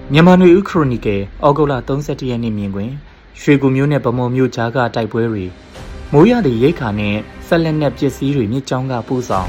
မြန်မာနွေဦးခရိုနီကယ်ဩဂုတ်လ31ရက်နေ့မြင်ကွင်းရွှေကူမျိုးနဲ့ဗမော်မျိုးကြားကတိုက်ပွဲတွေမိုးရသည့်ရိတ်ခါနဲ့ဆက်လက်နဲ့ပစ္စည်းတွေမြစ်ကြောင်းကပို့ဆောင်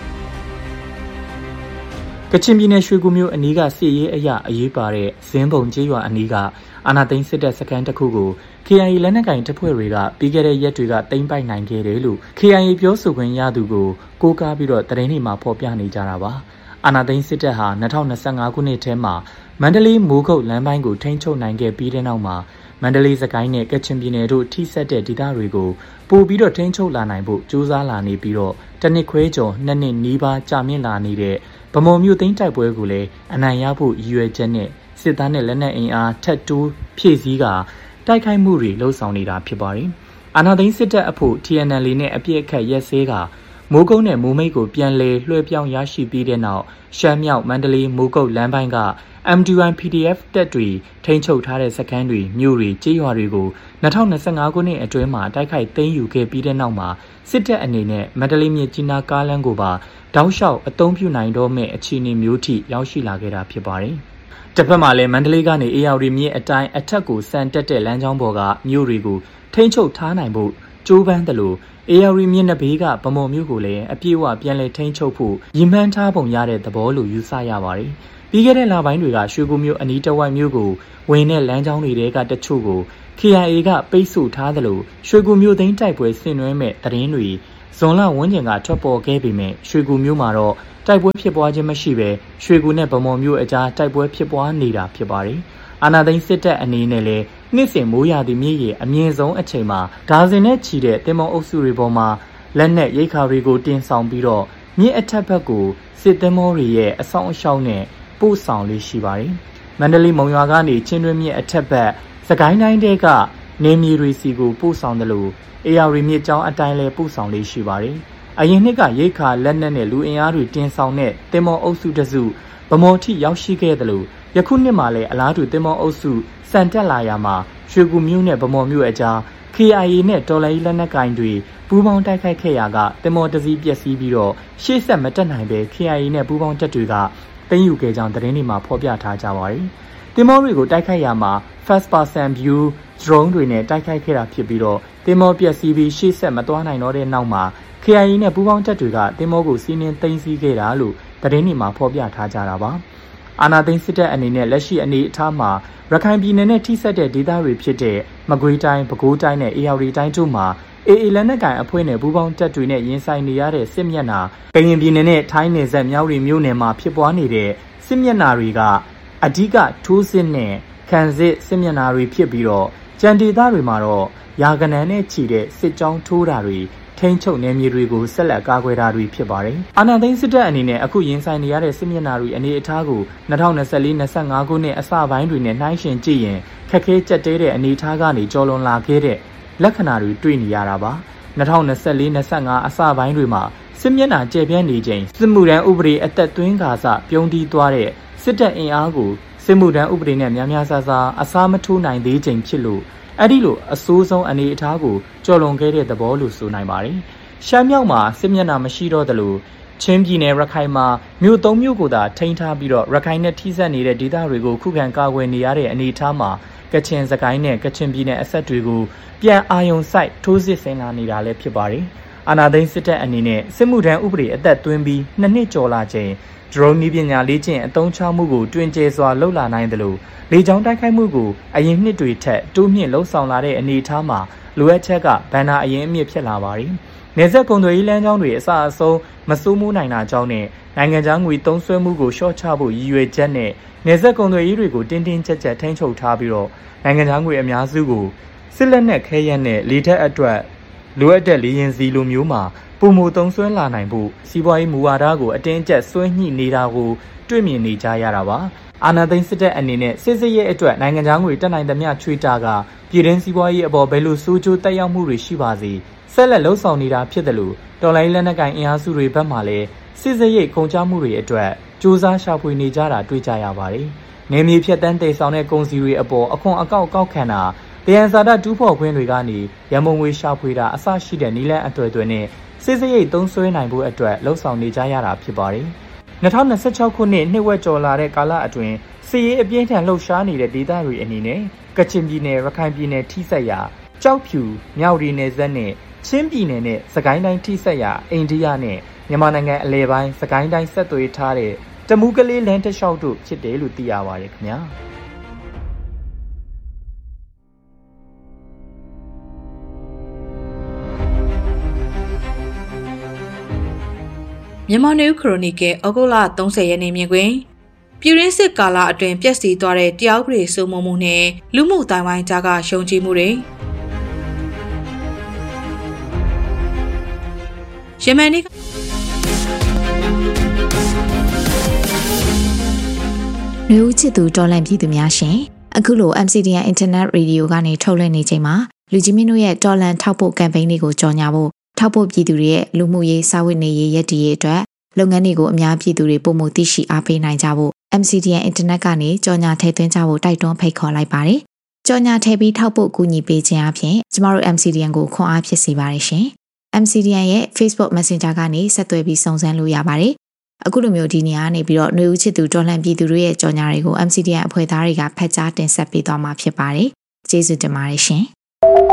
ကချင်ပြည်နယ်ရွှေကူမျိုးအနီးကစစ်ရေးအရာအရေးပါတဲ့ဇင်းပုံကျေးရွာအနီးကအာနာသိန်းစစ်တပ်စခန်းတစ်ခုကို KIA လက်နက်ကင်တပ်ဖွဲ့တွေကပြီးခဲ့တဲ့ရက်တွေကသိမ်းပိုက်နိုင်ခဲ့တယ်လို့ KIA ပြောဆိုခွင့်ရသူကိုကိုးကားပြီးတော့သတင်းတွေမှာဖော်ပြနေကြတာပါအာနာသိန်းစစ်တပ်ဟာ2025ခုနှစ်ထဲမှာမန္တလေးမိုးကုတ်လမ်းပိုင်းကိုထိန်းချုပ်နိုင်ခဲ့ပြီးတဲ့နောက်မှာမန္တလေးစကိုင်းနဲ့ကချင်ပြည်နယ်တို့ထိစပ်တဲ့ဒေသတွေကိုပို့ပြီးတော့ထိန်းချုပ်လာနိုင်ဖို့ကြိုးစားလာနေပြီးတော့တနစ်ခွဲကျော်2နှစ်နီးပါးကြာမြင့်လာနေတဲ့ဗမော်မြို့သိမ်းတိုက်ပွဲကိုလည်းအနိုင်ရဖို့ရည်ရွယ်ချက်နဲ့စစ်သားနဲ့လက်နက်အင်အားထပ်တိုးဖြည့်ဆည်းကတိုက်ခိုက်မှုတွေလှုံ့ဆော်နေတာဖြစ်ပါတယ်။အာနာသိန်းစစ်တပ်အဖို့ TNL နဲ့အပြစ်အခတ်ရက်စဲကမိုးကုတ်နဲ့မိုးမိတ်ကိုပြန်လည်လွှဲပြောင်းရရှိပြီးတဲ့နောက်ရှမ်းမြောက်မန္တလေးမိုးကုတ်လမ်းပိုင်းက MDY PDF တပ်တွေထိန်းချုပ်ထားတဲ့စခန်းတွေမြို့တွေကျေးရွာတွေကို2025ခုနှစ်အတွင်းမှာတိုက်ခိုက်သိမ်းယူခဲ့ပြီးတဲ့နောက်မှာစစ်တပ်အနေနဲ့မန္တလေးမြစ်ကြီးနားကားလမ်းကိုပါတောက်လျှောက်အသုံးပြုနိုင်တော့မဲ့အခြေအနေမျိုးထိရောက်ရှိလာခဲ့တာဖြစ်ပါတယ်။တစ်ဖက်မှာလည်းမန္တလေးကနေအေရဝတီမြစ်အတိုင်းအထက်ကိုစံတက်တဲ့လမ်းကြောင်းပေါ်ကမြို့တွေကိုထိန်းချုပ်ထားနိုင်ဖို့ကြိုးပမ်းတယ်လို့အေရဝတီမြစ်နှစ်ဘေးကဗမော်မြို့ကိုလည်းအပြည့်အဝပြန်လည်ထိန်းချုပ်ဖို့ရည်မှန်းထားပုံရတဲ့သဘောလို့ယူဆရပါတယ်။ပြီးခဲ့တဲ့လပိုင်းတွေကရွှေကူမြို့အနီးတဝိုက်မြို့ကိုဝင်တဲ့လမ်းကြောင်းတွေကတချို့ကို KIA ကပိတ်ဆို့ထားတယ်လို့ရွှေကူမြို့သိမ်းတိုက်ပွဲဆင်နွှဲမဲ့သတင်းတွေဇွန်လဝန်းကျင်ကထွက်ပေါ်ခဲ့ပေမဲ့ရွှေကူမြို့မှာတော့တိုက်ပွဲဖြစ်ပွားခြင်းမရှိဘဲရွှေကူနဲ့ဗမော်မြို့အကြားတိုက်ပွဲဖြစ်ပွားနေတာဖြစ်ပါတယ်။အာနာသိန်းစစ်တပ်အနေနဲ့လည်းနှစ်စဉ်မိုးရာသီမြစ်ရေအမြင့်ဆုံးအချိန်မှာဒါဇင်နဲ့ချီတဲ့တင်မောအုပ်စုတွေပေါ်မှာလက်နက်ရိတ်ခါတွေကိုတင်ဆောင်ပြီးတော့မြစ်အထက်ဘက်ကိုစစ်တင်မောတွေရဲ့အဆောင်အရှောက်နဲ့ပို့ဆောင်လေးရှိပါတယ်။မန္တလေးမုံရွာကနေချင်းတွင်းမြစ်အထက်ဘက်စကိုင်းတိုင်းတဲကနေမြေတွေစီကိုပို့ဆောင်တယ်လို့အေရဝတီမြစ်ကြောင်းအတိုင်းလဲပို့ဆောင်လေးရှိပါတယ်။အရင်နှစ်ကရိတ်ခါလက်နက်နဲ့လူအင်အားတွေတင်ဆောင်တဲ့တင်မောအုပ်စုတစုဗမော်ထိရောက်ရှိခဲ့တယ်လို့ယခုနှစ်မှာလည်းအလားတူတင်မောအုပ်စုစံတက်လာရမှာရွှေကူမြို့နဲ့ဗမော်မြို့အကြား KIA နဲ့တော်လိုင်းလက်နက်ကင်တွေပူးပေါင်းတိုက်ခိုက်ခဲ့ရာကတင်မောတစည်းပျက်စီးပြီးတော့ရှေ့ဆက်မတက်နိုင်ပဲ KIA နဲ့ပူးပေါင်းတပ်တွေကသိမ်းယူခဲ့ကြောင်းသတင်းတွေမှာဖော်ပြထားကြပါတယ်။တင်မောတွေကိုတိုက်ခိုက်ရာမှာ first person view drone တွေနဲ့တိုက်ခိုက်ခဲ့တာဖြစ်ပြီးတော့တင်မောပျက်စီးပြီးရှေ့ဆက်မသွားနိုင်တော့တဲ့နောက်မှာ KIA နဲ့ပူးပေါင်းတပ်တွေကတင်မောကိုစီးနင်းသိမ်းဆည်းခဲ့တာလို့သတင်းတွေမှာဖော်ပြထားကြတာပါ။အာနာသိန်းစစ်တပ်အနေနဲ့လက်ရှိအနေအထားမှာရခိုင်ပြည်နယ်နဲ့ထိစပ်တဲ့ဒေသတွေဖြစ်တဲ့မကွေးတိုင်းပဲခူးတိုင်းနဲ့အေရဝတီတိုင်းတို့မှာAA လက်နက်ကိုင်အဖွဲ့နဲ့ပူးပေါင်းတပ်တွေနဲ့ရင်ဆိုင်နေရတဲ့စစ်မျက်နှာကရင်ပြည်နယ်နဲ့ထိုင်းနယ်စပ်မြောက်ရီမြို့နယ်မှာဖြစ်ပွားနေတဲ့စစ်မျက်နှာတွေကအဓိကထိုးစစ်နဲ့ခံစစ်မျက်နှာတွေဖြစ်ပြီးတော့ကြံဒေသတွေမှာတော့ရာဂဏန်းနဲ့ချီတဲ့စစ်ကြောင်းထိုးတာတွေထိန်းချုပ်နယ်မြေတွေကိုဆက်လက်ကာကွယ်တာတွေဖြစ်ပါတယ်။အာဏာသိမ်းစစ်တပ်အနေနဲ့အခုရင်ဆိုင်နေရတဲ့စစ်မျက်နှာတွေအနေအထားကို2024-25ခုနှစ်အစပိုင်းတွေနဲ့နှိုင်းယှဉ်ကြည့်ရင်ခက်ခဲကြက်တဲတဲ့အနေအထားကနေကျော်လွန်လာခဲ့တဲ့လက္ခဏာတွေတွေ့နေရတာပါ။2024-25အစပိုင်းတွေမှာစစ်မျက်နှာကျယ်ပြန့်နေချိန်စစ်မှုထမ်းဥပဒေအသက်သွင်းကာစပြုံးတီးသွားတဲ့စစ်တပ်အင်အားကိုစစ်မှုထမ်းဥပဒေနဲ့များများစားစားအစားမထိုးနိုင်သေးချိန်ဖြစ်လို့အဲ့ဒီလိုအဆိုးဆုံးအနေအထားကိုကျော်လွန်ခဲ့တဲ့သဘောလို့ဆိုနိုင်ပါတယ်။ရှမ်းမြောက်မှာစစ်မျက်နှာမရှိတော့သလိုချင်းပြည်နယ်ရခိုင်မှာမြို့၃မြို့ကိုသာထိန်းထားပြီးတော့ရခိုင်နဲ့ထိစပ်နေတဲ့ဒေသတွေကိုခုခံကာကွယ်နေရတဲ့အနေအထားမှာကချင်စကိုင်းနဲ့ကချင်ပြည်နယ်အဆက်တွေကိုပြန်အာရုံစိုက်ထိုးစစ်ဆင်လာနေတာလည်းဖြစ်ပါတယ်။အာဏာသိမ်းစစ်တပ်အနေနဲ့စစ်မှုထမ်းဥပဒေအသက်သွင်းပြီး2နှစ်ကျော်လာချိန်ဒရုန်းနည်းပညာလေ့ကျင့်အသုံးချမှုကိုတွင်ကျဲစွာလှုပ်လာနိုင်တယ်လို့လေကြောင်းတိုက်ခိုက်မှုကိုအရင်နှစ်တွေထက်တိုးမြင့်လှုပ်ဆောင်လာတဲ့အနေအထားမှာလိုအပ်ချက်ကဘန်နာအရင်အမြင့်ဖြစ်လာပါတယ်။နေဆက်ကုန်သွယ်ရေးလမ်းကြောင်းတွေအစအဆုံးမစိုးမိုးနိုင်တာကြောင့်နဲ့နိုင်ငံခြားငွေသုံးစွဲမှုကိုလျှော့ချဖို့ရည်ရွယ်ချက်နဲ့နေဆက်ကုန်သွယ်ရေးတွေကိုတင်းတင်းကျပ်ကျပ်ထိန်းချုပ်ထားပြီးတော့နိုင်ငံခြားငွေအများစုကိုစစ်လက်နက်ခဲယမ်းနဲ့လေတပ်အတွက်လိုအပ်တဲ့လေယာဉ်စီလိုမျိုးမှာပုံမသုံးစွဲလာနိုင်ဖို့စီးပွားရေးမူဝါဒကိုအတင်းအကျပ်ဆွဲညှိနေတာကိုတွေ့မြင်နေကြရတာပါ။အာဏာသိမ်းစစ်တပ်အနေနဲ့စစ်ရေးအတွက်နိုင်ငံခြားငွေတက်နိုင်သမျှချွေတာကပြည်တွင်းစီးပွားရေးအပေါ်ဘယ်လိုဆိုးကျိုးတက်ရောက်မှုတွေရှိပါစေဆက်လက်လှုံ့ဆော်နေတာဖြစ်တယ်လို့တော်လိုင်းလက်နက်ကိုင်အင်အားစုတွေဘက်မှလည်းစစ်ရေးကုန်ကျမှုတွေအတွက်စ조사ရှာဖွေနေကြတာတွေ့ကြရပါတယ်။နေမြေဖြတ်တန်းတည်ဆောင်တဲ့ကုန်စည်တွေအပေါ်အခွန်အကောက်ခံတာတရားစာတတူးဖော်ခွင့်တွေကနေရန်ပုံငွေရှာဖွေတာအစရှိတဲ့နည်းလမ်းအသွယ်နဲ့စစ်ရေးသုံးစွဲနိုင်ဖို့အတွက်လှုံ့ဆော်နေကြရတာဖြစ်ပါတယ်။ 2026ခုနှစ်နှစ်ဝက်ကျော်လာတဲ့ကာလအတွင်းစစ်ရေးအပြင်းထန်လှုပ်ရှားနေတဲ့ဒေသတွေအနေနဲ့ကချင်ပြည်နယ်ရခိုင်ပြည်နယ်ထိစပ်ရာကြောက်ဖြူမြောက်ရီနယ်စပ်နဲ့ချင်းပြည်နယ်နဲ့စကိုင်းတိုင်းထိစပ်ရာအိန္ဒိယနဲ့မြန်မာနိုင်ငံအလဲပိုင်းစကိုင်းတိုင်းဆက်သွယ်ထားတဲ့တမူးကလေးလမ်းတစ်လျှောက်တို့ဖြစ်တယ်လို့သိရပါတယ်ခင်ဗျာမြန်မာနယူးခရိုနီကယ်ဩဂုတ်လ30ရက်နေ့မြင်ကွင်းပြည်ရင်းစစ်ကာလအတွင်းပျက်စီးသွားတဲ့တရားဥပဒေစိုးမိုးမှုနဲ့လူမှုတိုင်းဝိုင်းကြားကရှုံချမှုတွေယမန်နေ့နယူးချစ်သူတော်လန့်ပြည်သူများရှင်အခုလို MCDN Internet Radio ကနေထုတ်လွှင့်နေချိန်မှာလူကြီးမင်းတို့ရဲ့တော်လန့်ထောက်ပို့ကမ်ပိန်းလေးကိုကြော်ညာဖို့ထောက်ပို့ပြည်သူတွေရဲ့လူမှုရေးစာဝတ်နေရေးရည်တည်ရေးအတွက်လုပ်ငန်းတွေကိုအများပြည်သူတွေပုံမှုသိရှိအားပေးနိုင်ကြဖို့ MCDN Internet ကနေကြော်ညာထည့်သွင်းကြဖို့တိုက်တွန်းဖိတ်ခေါ်လိုက်ပါတယ်။ကြော်ညာထည့်ပြီးထောက်ပို့ကူညီပေးခြင်းအပြင်ကျမတို့ MCDN ကိုခွန်အားဖြစ်စေပါတယ်ရှင်။ MCDN ရဲ့ Facebook Messenger ကနေဆက်သွယ်ပြီးစုံစမ်းလို့ရပါတယ်။အခုလိုမျိုးဒီနေရာကနေပြီးတော့ຫນွေဦးချစ်သူတော်လှန်ပြည်သူတွေရဲ့ကြော်ညာတွေကို MCDN အဖွဲ့သားတွေကဖတ်ကြားတင်ဆက်ပေးသွားမှာဖြစ်ပါတယ်။ကျေးဇူးတင်ပါတယ်ရှင်။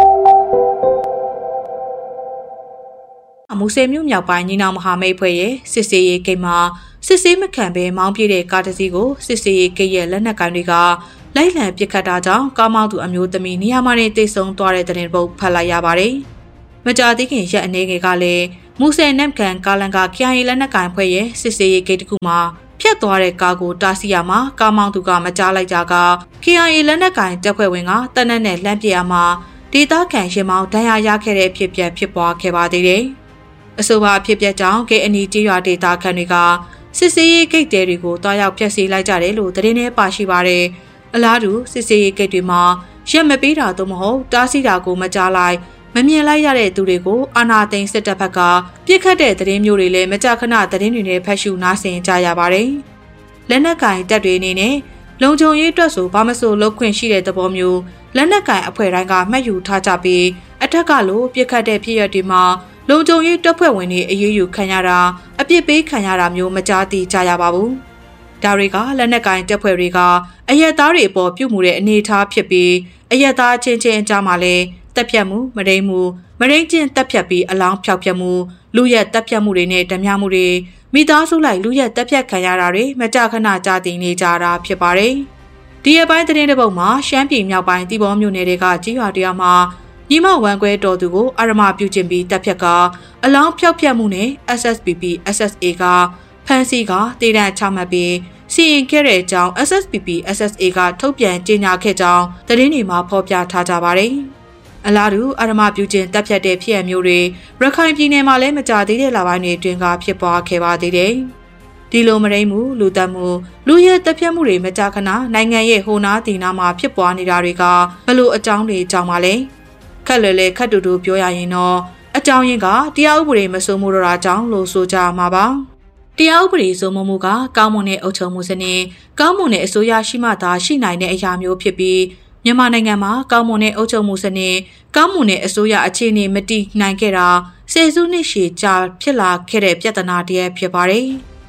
အမူဆယ်မြို့မြောက်ပိုင်းညီနောင်မဟာမိတ်ဖွဲ့ရဲ့စစ်စေးရေးဂိတ်မှာစစ်စေးမခံဘဲမောင်းပြေးတဲ့ကားတစ်စီးကိုစစ်စေးရေးဂိတ်ရဲ့လက်နက်ကိုင်တွေကလိုက်လံပစ်ခတ်တာကြောင့်ကားမောင်းသူအမျိုးသမီးနေရာမှာနေတိတ်ဆုံးသွားတဲ့တဲ့ပုတ်ဖတ်လိုက်ရပါတယ်။မကြာသေးခင်ရက်အနေငယ်ကလည်းမူဆယ်နမ်ကန်ကာလန်ကခိုင်လက်နက်ကိုင်ဖွဲ့ရဲ့စစ်စေးရေးဂိတ်တစ်ခုမှာဖြတ်သွားတဲ့ကားကိုတားဆီးရမှာကားမောင်းသူကမကြားလိုက်ကြက KIA လက်နက်ကိုင်တပ်ဖွဲ့ဝင်ကတနက်နဲ့လှမ်းပစ်ရမှာဒေသခံရင်မောင်းဒဏ်ရာရခဲ့တဲ့အဖြစ်ဖြစ်ပွားခဲ့ပါသေးတယ်။အဆိုပါအဖြစ်ကြောင့် KNI ကျေးရွာဒေသခံတွေကစစ်စေးရေးဂိတ်တွေကိုတွားရောက်ဖျက်ဆီးလိုက်ကြတယ်လို့သတင်းထဲပါရှိပါတယ်။အလားတူစစ်စေးရေးဂိတ်တွေမှာရက်မပေးတာသို့မဟုတ်တားဆီးတာကိုမကြားလိုက်မမြင်လိုက်ရတဲ့သူတွေကိုအာဏာသိမ်းစစ်တပ်ဘက်ကပြစ်ခတ်တဲ့သတင်းမျိုးတွေလည်းမကြာခဏသတင်းတွေနဲ့ဖတ်ရှုနားဆင်ကြရပါတယ်။လက်နက်ကင်တပ်တွေအနေနဲ့လုံခြုံရေးအတွက်ဆိုဘာမဆိုလုပ်ခွင့်ရှိတဲ့သဘောမျိုးလက်နက်ကင်အဖွဲ့တိုင်းကမှတ်ယူထားကြပြီးအထက်ကလိုပြစ်ခတ်တဲ့ဖြစ်ရပ်တွေမှာလုံခြုံရေးတပ်ဖွဲ့ဝင်တွေအရေးယူခံရတာအပြစ်ပေးခံရတာမျိုးမကြားသိကြရပါဘူး။ဒါတွေကလက်နက်ကင်တပ်ဖွဲ့တွေကအရက်သားတွေအပေါ်ပြုမှုတဲ့အနေအထားဖြစ်ပြီးအရက်သားချင်းချင်းအကြားမှာလည်းတပ်ဖြတ်မှုမရိမ့်မှုမရိမ့်ချင်းတပ်ဖြတ်ပြီးအလောင်းဖျောက်ဖျက်မှုလူရက်တပ်ဖြတ်မှုတွေနဲ့ဓမြမှုတွေမိသားစုလိုက်လူရက်တပ်ဖြတ်ခံရတာတွေမကြာခဏကြားသိနေကြတာဖြစ်ပါတယ်။ဒီအပိုင်းသတင်းတစ်ပုဒ်မှာရှမ်းပြည်မြောက်ပိုင်းတီဘောမြို့နယ်တွေကကြီးရွာတရားမှာညီမဝမ်ကွဲတော်သူကိုအာရမပြုကျင့်ပြီးတပ်ဖြတ်ကအလောင်းဖျောက်ဖျက်မှုနဲ့ SSPP SSA ကဖမ်းဆီးကတေတံချမှတ်ပြီးစီရင်ခဲ့တဲ့အကြောင်း SSPP SSA ကထုတ်ပြန်ကြေညာခဲ့ကြောင်းသတင်းတွေမှာဖော်ပြထားကြပါတယ်။အလားတူအာရမပြုကျင့်တပ်ဖြတ်တဲ့ဖြစ်အမျိုးတွေရခိုင်ပြည်နယ်မှာလည်းမကြသေးတဲ့လပိုင်းတွေအတွင်းကဖြစ်ပွားခဲ့ပါသေးတယ်။ဒီလိုမရိမ့်မှုလူတက်မှုလူရဲတပ်ဖြတ်မှုတွေမကြာခဏနိုင်ငံရဲ့ဟိုနားတီနာမှာဖြစ်ပွားနေတာတွေကဘလို့အကြောင်းတွေကြောင့်ပါလဲ။ခက်လွယ်လေခက်တူတူပြောရရင်တော့အကြောင်းရင်းကတရားဥပဒေမစိုးမိုးတော့တာကြောင့်လို့ဆိုကြမှာပါတရားဥပဒေစိုးမိုးမှုကကောင်းမွန်တဲ့အုပ်ချုပ်မှုစနစ်ကောင်းမွန်တဲ့အစိုးရရှိမှသာရှိနိုင်တဲ့အရာမျိုးဖြစ်ပြီးမြန်မာနိုင်ငံမှာကောင်းမွန်တဲ့အုပ်ချုပ်မှုစနစ်ကောင်းမွန်တဲ့အစိုးရအခြေအနေမတည်နိုင်ခဲ့တာဆယ်စုနှစ်ရှည်ကြာဖြစ်လာခဲ့တဲ့ပြဿနာတည်းဖြစ်ပါတယ်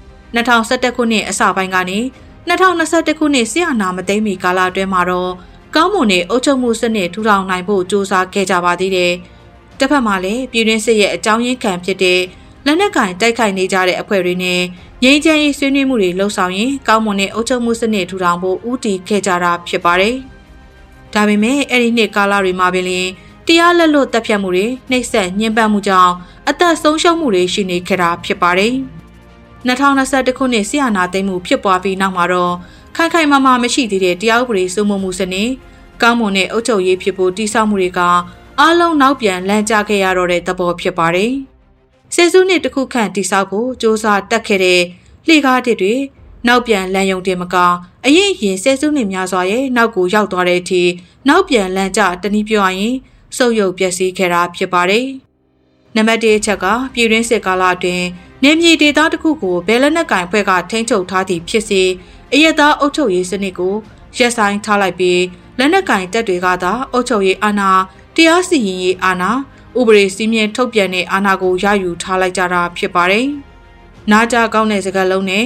2011ခုနှစ်အစပိုင်းကနေ2021ခုနှစ်စစ်အာဏာမသိမ်းမီကာလအတွင်းမှာတော့ကောင်းမွန်တဲ့အုပ်ချုပ်မှုစနစ်ထူထောင်နိုင်ဖို့စ조사ခဲ့ကြပါသေးတယ်။တစ်ဖက်မှာလည်းပြည်တွင်းစစ်ရဲ့အကြောင်းရင်းခံဖြစ်တဲ့လက်နက်ကင်တိုက်ခိုက်နေကြတဲ့အဖွဲ့တွေနဲ့ငြိမ်းချမ်းရေးဆွေးနွေးမှုတွေလှုပ်ဆောင်ရင်ကောင်းမွန်တဲ့အုပ်ချုပ်မှုစနစ်ထူထောင်ဖို့ဦးတည်ခဲ့ကြတာဖြစ်ပါတယ်။ဒါပေမဲ့အဲ့ဒီနှစ်ကာလတွေမှာပင်တရားလက်လွတ်တပ်ဖြတ်မှုတွေနှိပ်စက်ညှဉ်းပန်းမှုကြောင့်အသက်ဆုံးရှုံးမှုတွေရှိနေခဲ့တာဖြစ်ပါတယ်။2021ခုနှစ်ဆီယနာသိမ်းမှုဖြစ်ပွားပြီးနောက်မှာတော့ခိုင်ခိုင်မာမာမရှိသေးတဲ့တရားဥပဒေစိုးမိုးမှုစနစ်ကောင်းမွန်တဲ့အုပ်ချုပ်ရေးဖြစ်ဖို့တည်ဆောက်မှုတွေကအားလုံးနောက်ပြန်လမ်းကျခဲ့ရတော့တဲ့သဘောဖြစ်ပါတယ်။ဆယ်စုနှစ်တစ်ခုခန့်တည်ဆောက်ဖို့စ조사တက်ခဲ့တဲ့လှေကားတွေနောက်ပြန်လမ်းယုံတင်မကအရင်ဆယ်စုနှစ်များစွာရဲ့နောက်ကိုရောက်သွားတဲ့အထိနောက်ပြန်လမ်းကျတနည်းပြောရရင်စုပ်ယုပ်ပျက်စီးခဲ့တာဖြစ်ပါတယ်။နံပါတ်1အချက်ကပြည်တွင်းစစ်ကာလအတွင်းနေမြေဒေသတစ်ခုကိုဘယ်လက်နက်ကင်ဖွဲ့ကထိန်းချုပ်ထားသည့်ဖြစ်စေအရက်သားအုပ်ချုပ်ရေးစနစ်ကိုရပ်ဆိုင်းထားလိုက်ပြီးလက်နက်ကင်တပ်တွေကသာအုပ်ချုပ်ရေးအာဏာတရားစီရင်ရေးအာဏာဥပဒေစည်းမျဉ်းထုတ်ပြန်တဲ့အာဏာကိုရယူထားလိုက်ကြတာဖြစ်ပါတယ်။နားကြကောင်းတဲ့စကားလုံးနဲ့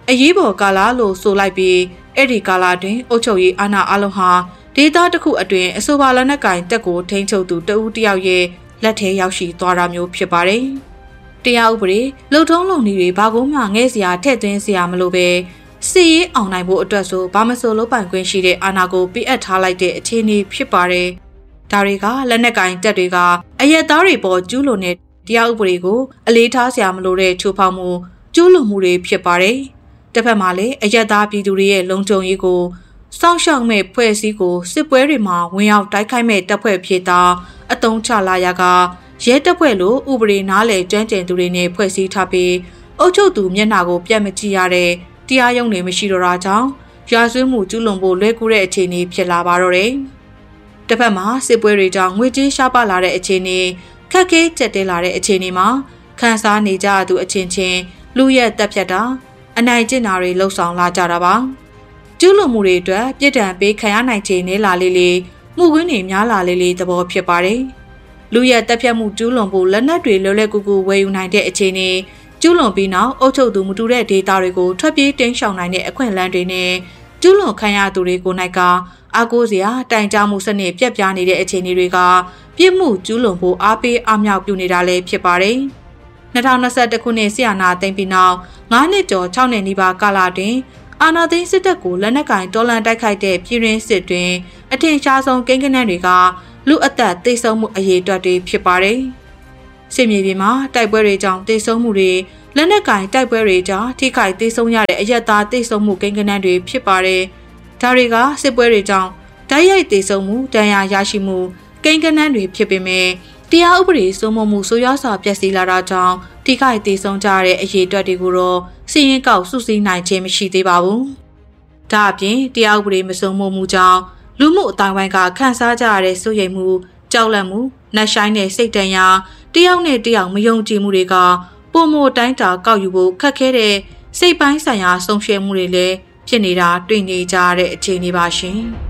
အရေးပေါ်ကာလလို့ဆိုလိုက်ပြီးအဲ့ဒီကာလတွင်အုပ်ချုပ်ရေးအာဏာအလုံးဟာဒေသတစ်ခုအတွင်းအဆိုပါလက်နက်ကင်တပ်ကိုထိန်းချုပ်သူတဦးတယောက်ရဲ့လက်ထဲရောက်ရှိသွားတာမျိုးဖြစ်ပါတယ်။တရားဥပဒေလုံထုံးလုံနည်းတွေဘာကိုမှငဲ့စရာထည့်သွင်းစရာမလိုပဲစစ်ရေးအောင်နိုင်ဖို့အတွက်ဆိုဘာမဆိုလုပ်ပိုင်ခွင့်ရှိတဲ့အာဏာကိုပြအပ်ထားလိုက်တဲ့အခြေအနေဖြစ်ပါတယ်။ဒါတွေကလက်နက်ကင်တပ်တွေကအရက်သားတွေပေါ်ကျူးလွန်တဲ့တရားဥပဒေကိုအလေးထားစရာမလိုတဲ့ချိုးဖောက်မှုကျူးလွန်မှုတွေဖြစ်ပါတယ်။တစ်ဖက်မှာလည်းအရက်သားပြည်သူတွေရဲ့လုံခြုံရေးကိုစောင့်ရှောက်မဲ့ဖွဲ့စည်းကိုစစ်ပွဲတွေမှာဝင်ရောက်တိုက်ခိုက်မဲ့တပ်ဖွဲ့ဖြစ်တာအတုံးချလာရကရဲတပ်ဖွဲ့လိုဥပဒေနားလည်ကျွမ်းကျင်သူတွေနဲ့ဖွဲ့စည်းထားပြီးအုပ်ချုပ်သူမျက်နှာကိုပြတ်မကြည့်ရတဲ့တရားရုံးတွေမရှိတော့တာကြောင့်ရာဇဝတ်မှုကျူးလွန်ဖို့လွယ်ကူတဲ့အခြေအနေဖြစ်လာပါတော့တယ်။တစ်ဖက်မှာစစ်ပွဲတွေကြောင့်ငွေကြေးရှားပါလာတဲ့အခြေအနေခက်ခဲကြက်တဲလာတဲ့အခြေအနေမှာခန်းစားနေကြသူအချင်းချင်းလူရက်တက်ဖြတ်တာအနိုင်ကျင့်တာတွေလှုပ်ဆောင်လာကြတာပါကျူးလွန်မှုတွေအတွက်ပြစ်ဒဏ်ပေးခံရနိုင်ခြေနည်းလာလေမှုကွင်းတွေများလာလေသဘောဖြစ်ပါတယ်လူရက်တက်ဖြတ်မှုကျူးလွန်ဖို့လက်နက်တွေလွယ်လွယ်ကူကူဝယ်ယူနိုင်တဲ့အခြေအနေကျူးလွန်ပြီးနောက်အုပ်ချုပ်သူမတူတဲ့ဒေတာတွေကိုထွက်ပြေးတင်းရှောင်နိုင်တဲ့အခွင့်အလမ်းတွေနဲ့ကျူးလွန်ခံရသူတွေကိုနိုင်ကအားကိုးစရာတိုင်ကြားမှုစနစ်ပြက်ပြားနေတဲ့အခြေအနေတွေကပြစ်မှုကျူးလွန်ဖို့အားပေးအားမြောက်ပြုနေတာလည်းဖြစ်ပါတယ်2021ခုနှစ်ဆီယနာသိမ်းပြီးနောက်9နှစ်ကျော်6နှစ်နီးပါးကာလတွင်အာဏာသိမ်းစစ်တပ်ကိုလက်နက်ကင်တော်လှန်တိုက်ခိုက်တဲ့ပြည်တွင်းစစ်တွင်အထင်ရှားဆုံးကိန်းဂဏန်းတွေကလူအသက်သေဆုံးမှုအရေးအတွက်တွေဖြစ်ပါတယ်။စစ်မြေပြင်မှာတိုက်ပွဲတွေကြောင့်သေဆုံးမှုတွေလက်နက်ကင်တိုက်ပွဲတွေကြောင့်ထိခိုက်သေဆုံးရတဲ့အရက်သားသေဆုံးမှုကိန်းဂဏန်းတွေဖြစ်ပါတယ်။ဒါတွေကစစ်ပွဲတွေကြောင့်တိုက်ရိုက်သေဆုံးမှုဒဏ်ရာရရှိမှုကိန်းဂဏန်းတွေဖြစ်ပေမဲ့တရားဥပဒေစိုးမိုးမှုဆိုးရွားစွာပျက်စီးလာတာကြောင့်ထိခိုက်သေဆုံးကြတဲ့အရေးအတွက်တွေကိုတော့စီရင်ကောက်စုစည်းနိုင်ခြင်းမရှိသေးပါဘူး။ဒါအပြင်တရားဥပဒေမစိုးမိုးမှုကြောင့်လူမှုအတိုင်းဝိုင်းကခန်းစားကြရတဲ့စိုးရိမ်မှုကြောက်လန့်မှုနှက်ဆိုင်တဲ့စိတ်တန်ရာတယောက်နဲ့တယောက်မယုံကြည်မှုတွေကပုံမတိုင်းတာကောက်ယူဖို့ခက်ခဲတဲ့စိတ်ပိုင်းဆိုင်ရာဆုံးဖြတ်မှုတွေလည်းဖြစ်နေတာတွေ့နေကြရတဲ့အခြေအနေပါရှင်။